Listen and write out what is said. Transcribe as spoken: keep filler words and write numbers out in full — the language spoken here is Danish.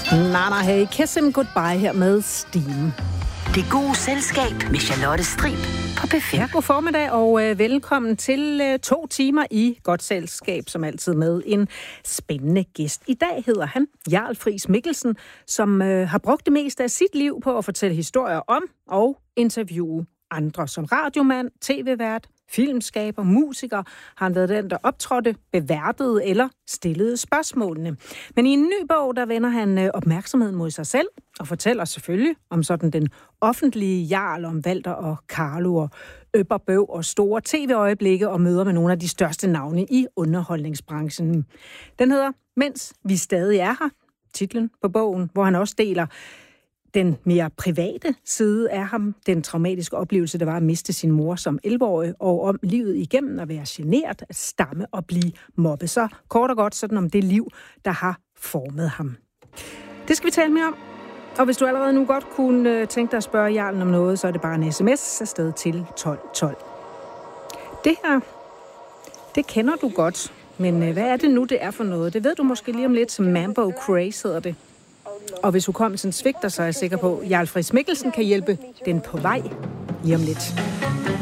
Nana Hey, Kiss Him Goodbye her med Steam. Det gode selskab med Charlotte Strib på P fem. Ja, god formiddag og øh, velkommen til øh, to timer i godt selskab, som altid med en spændende gæst. I dag hedder han Jarl Friis Mikkelsen, som øh, har brugt det meste af sit liv på at fortælle historier om og interviewe andre. Som radiomand, tv-vært, filmskaber, musiker har han været den, der optrådte, beværtede eller stillede spørgsmålene. Men i en ny bog, der vender han opmærksomheden mod sig selv og fortæller selvfølgelig om sådan den offentlige jarl om Walter og Carlo og øpperbøv og store tv-øjeblikke og møder med nogle af de største navne i underholdningsbranchen. Den hedder Mens vi stadig er her, titlen på bogen, hvor han også deler den mere private side af ham, den traumatiske oplevelse, der var at miste sin mor som elleve-årig, og om livet igennem at være genert, at stamme og blive mobbet. Så kort og godt sådan om det liv, der har formet ham. Det skal vi tale mere om. Og hvis du allerede nu godt kunne tænke dig at spørge Jarlen om noget, så er det bare en sms afsted til tolv tolv. Det her, det kender du godt, men hvad er det nu, det er for noget? Det ved du måske lige om lidt. Mambo Craze hedder det. Og hvis hukommelsen svigter, så er jeg sikker på, at Jarl Friis Mikkelsen kan hjælpe den på vej lige om lidt.